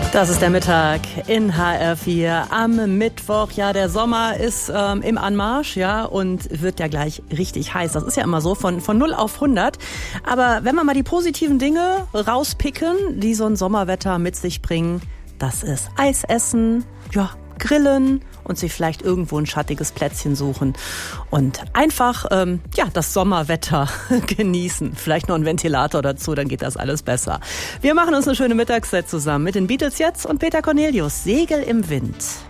Das ist der Mittag in HR4 am Mittwoch. Ja, der Sommer ist im Anmarsch, ja, und wird ja gleich richtig heiß. Das ist ja immer so von 0 auf 100. Aber wenn wir mal die positiven Dinge rauspicken, die so ein Sommerwetter mit sich bringen, das ist Eis essen, ja, grillen und sich vielleicht irgendwo ein schattiges Plätzchen suchen und einfach das Sommerwetter genießen. Vielleicht noch einen Ventilator dazu, dann geht das alles besser. Wir machen uns eine schöne Mittagszeit zusammen mit den Beatles jetzt und Peter Cornelius, Segel im Wind.